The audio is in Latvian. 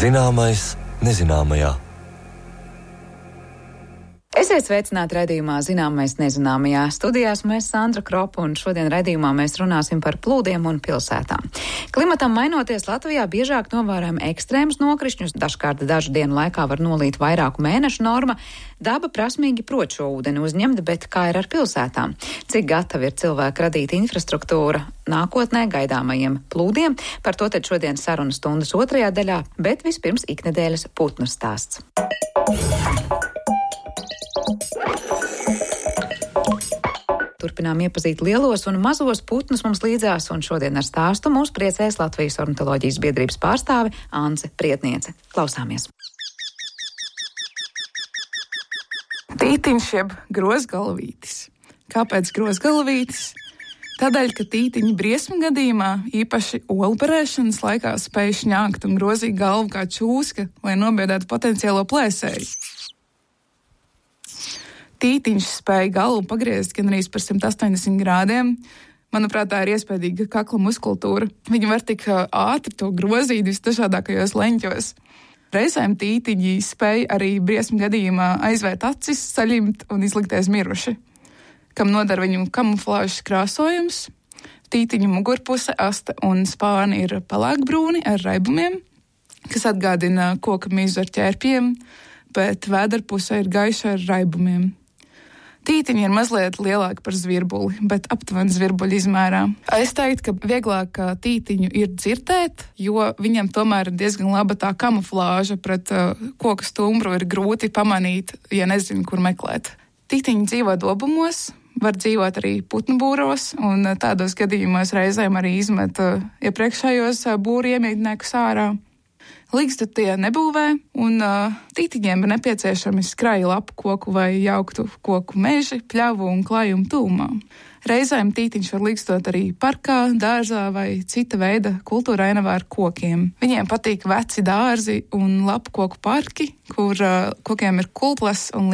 Zināmais nezināmajā. Esiet sveicināti raidījumā Zināmais nezināmajā. Studijās mēs Sandra Kropa, un šodien raidījumā mēs runāsim par plūdiem un pilsētām. Klimatam mainoties, Latvijā biežāk novērojam ekstrēmus nokrišņus, dažkārt dažu dienu laikā var nolīt vairāku mēnešu norma. Daba prasmīgi prot šo ūdeni uzņemt, bet kā ir ar pilsētām? Cik gatava ir cilvēka radīta infrastruktūra nākotnē gaidāmajiem plūdiem? Par to tad šodien sarunas stundas otrajā daļā, bet vispirms iknedēļas putnu stāsts. Turpinām iepazīt lielos un mazos putnus mums līdzās, un šodien ar stāstu mūs priecēs Latvijas ornitoloģijas biedrības pārstāve Ance Prietniece. Klausāmies! Tītiņš jeb grozgalvītis. Kāpēc grozgalvītis? Tādēļ, ka tītiņi briesmu gadījumā, īpaši olu perēšanas laikā, spēj šņākt un grozīt galvu kā čūska, lai nobiedētu potenciālo plēsēju. Tītiņš spēja galvu pagriezt gan arī par 180 grādiem. Manuprāt, tā ir iespējīga kakla muskultūra. Viņi var tik ātri to grozīt visdažādākajos leņķos. Reizēm tītiņi spēja arī briesmu gadījumā aizvērt acis, saļimt un izlikties miruši, kam nodara viņu kamuflāžas krāsojums. Tītiņu mugurpuse, asta un spāni ir pelēkbrūni ar raibumiem, kas atgādina koka mizu ar ķērpiem, bet vēderpuse ir gaiša ar raibumiem. Tītiņi ir mazliet lielāki par zvirbuli, bet aptuveni zvirbuļu izmērā. Es teiktu, ka vieglāk tītiņu ir dzirdēt, jo viņam tomēr ir diezgan laba tā kamuflāža pret koka stumbru ir grūti pamanīt, ja nezinu, kur meklēt. Tītiņi dzīvo dobumos, var dzīvot arī putnu būros, un tādos gadījumos reizēm arī izmet iepriekšējos būru iemītniekus ārā. Ligzdu tie nebūvē, un tītiņiem ir nepieciešami skraji lapu koku vai jauktu koku meži, pļavu un klājumu tūmā. Reizēm tītiņš var ligzdot arī parkā, dārzā vai cita veida kultūra ainavā ar kokiem. Viņiem patīk veci dārzi un lapu koku parki, kur kokiem ir kulples un